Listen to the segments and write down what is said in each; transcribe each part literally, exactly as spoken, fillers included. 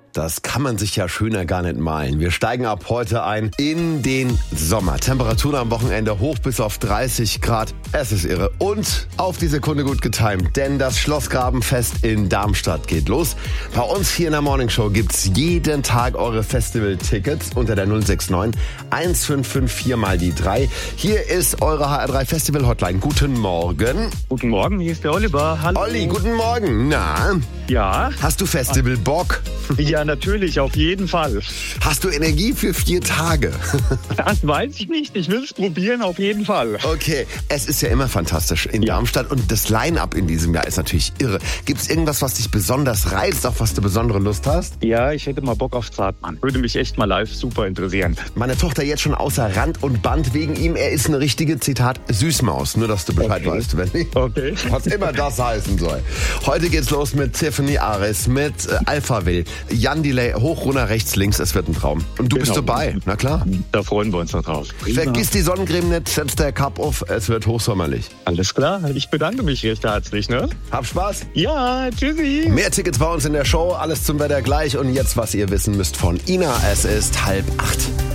Das kann man sich ja schöner gar nicht malen. Wir steigen ab heute ein in den Sommer. Temperaturen am Wochenende hoch bis auf dreißig Grad. Es ist irre. Und auf die Sekunde gut getimt, denn das Schlossgrabenfest in Darmstadt geht los. Bei uns hier in der Morningshow gibt's jeden Tag eure Festival-Tickets unter der null sechs neun eins fünf fünf vier mal die drei. Hier ist eure H R drei Festival Hotline. Guten Morgen. Guten Morgen, hier ist der Oliver. Hallo. Olli, guten Morgen. Na? Ja? Hast du Festival-Bock? Ja, natürlich, auf jeden Fall. Hast du Energie für vier Tage? Das weiß ich nicht. Ich will es probieren, auf jeden Fall. Okay, es ist ja immer fantastisch in Ja. Darmstadt und das Line-Up in diesem Jahr ist natürlich irre. Gibt es irgendwas, was dich besonders reizt, auf was du besondere Lust hast? Ja, ich hätte mal Bock auf Zartmann. Würde mich echt mal live super interessieren. Meine Tochter jetzt schon außer Rand und Band wegen ihm. Er ist eine richtige, Zitat, Süßmaus. Nur, dass du Bescheid Okay. weißt, wenn nicht. Okay. Was immer das heißen soll. Heute geht's los mit Tiffany Aris, mit äh, Alpha Will, Jan Delay, hoch, runter, rechts, links. Es wird ein Traum. Und du bist Genau. dabei, na klar. Da freuen wir uns noch drauf. Vergiss die Sonnencreme nicht, setz der Cup auf, es wird hochsommerlich. Alles klar, ich bedanke mich recht herzlich, ne? Hab Spaß. Ja, tschüssi. Mehr Tickets bei uns in der Show, alles zum Wetter gleich. Und jetzt, was ihr wissen müsst von Ina, es ist halb acht.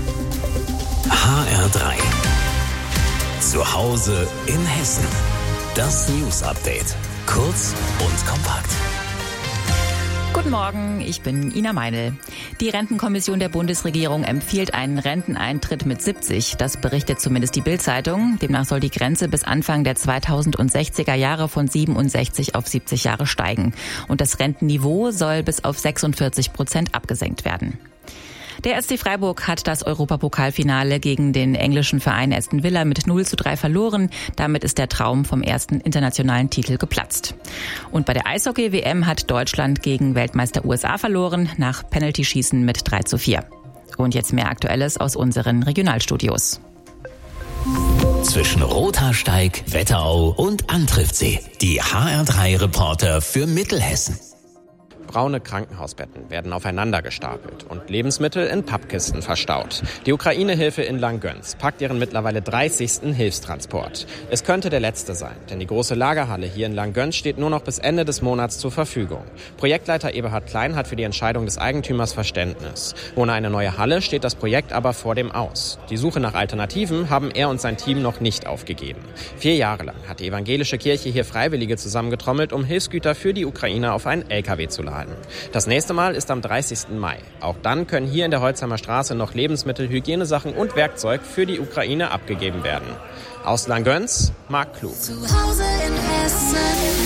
H R drei. Zu Hause in Hessen. Das News Update. Kurz und kompakt. Guten Morgen, ich bin Ina Meinl. Die Rentenkommission der Bundesregierung empfiehlt einen Renteneintritt mit siebzig. Das berichtet zumindest die Bild-Zeitung. Demnach soll die Grenze bis Anfang der zweitausendsechziger Jahre von siebenundsechzig auf siebzig Jahre steigen. Und das Rentenniveau soll bis auf sechsundvierzig Prozent abgesenkt werden. Der S C Freiburg hat das Europapokalfinale gegen den englischen Verein Aston Villa mit null zu drei verloren. Damit ist der Traum vom ersten internationalen Titel geplatzt. Und bei der Eishockey-W M hat Deutschland gegen Weltmeister U S A verloren, nach Penaltyschießen mit drei zu vier. Und jetzt mehr Aktuelles aus unseren Regionalstudios. Zwischen Rothaarsteig, Wetterau und Antriftsee. Die H R drei Reporter für Mittelhessen. Braune Krankenhausbetten werden aufeinander gestapelt und Lebensmittel in Pappkisten verstaut. Die Ukraine-Hilfe in Langgöns packt ihren mittlerweile dreißigsten Hilfstransport. Es könnte der letzte sein, denn die große Lagerhalle hier in Langgöns steht nur noch bis Ende des Monats zur Verfügung. Projektleiter Eberhard Klein hat für die Entscheidung des Eigentümers Verständnis. Ohne eine neue Halle steht das Projekt aber vor dem Aus. Die Suche nach Alternativen haben er und sein Team noch nicht aufgegeben. Vier Jahre lang hat die evangelische Kirche hier Freiwillige zusammengetrommelt, um Hilfsgüter für die Ukraine auf einen L K W zu laden. Das nächste Mal ist am dreißigsten Mai. Auch dann können hier in der Holzheimer Straße noch Lebensmittel, Hygienesachen und Werkzeug für die Ukraine abgegeben werden. Aus Langgöns, Marc Klug. Zu Hause in Hessen.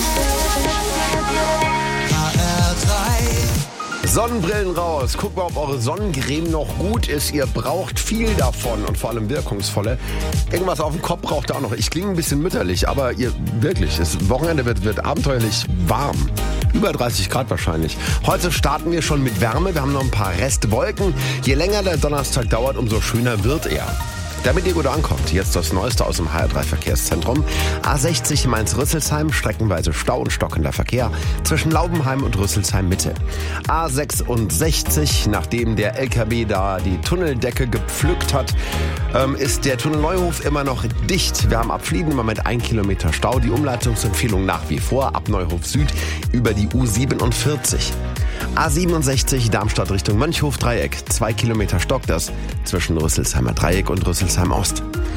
Sonnenbrillen raus. Guckt mal, ob eure Sonnencreme noch gut ist. Ihr braucht viel davon und vor allem wirkungsvolle. Irgendwas auf dem Kopf braucht ihr auch noch. Ich klinge ein bisschen mütterlich, aber ihr wirklich, das Wochenende wird, wird abenteuerlich warm. Über dreißig Grad wahrscheinlich. Heute starten wir schon mit Wärme. Wir haben noch ein paar Restwolken. Je länger der Donnerstag dauert, umso schöner wird er. Damit ihr gut ankommt, jetzt das Neueste aus dem H R drei Verkehrszentrum. A sechzig Mainz-Rüsselsheim, streckenweise Stau und stockender Verkehr zwischen Laubenheim und Rüsselsheim Mitte. A sechsundsechzig, nachdem der L K W da die Tunneldecke gepflückt hat, ähm, ist der Tunnel Neuhof immer noch dicht. Wir haben ab Flieden im Moment ein Kilometer Stau. Die Umleitungsempfehlung nach wie vor ab Neuhof Süd über die U siebenundvierzig. A siebenundsechzig Darmstadt Richtung Mönchhof-Dreieck. Zwei Kilometer stockt das zwischen Rüsselsheimer Dreieck und Rüsselsheim Ost.